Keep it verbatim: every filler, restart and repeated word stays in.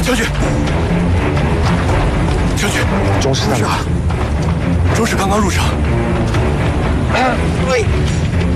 将军，将军， 钟氏在哪？ 钟氏刚刚入城。 啊，对。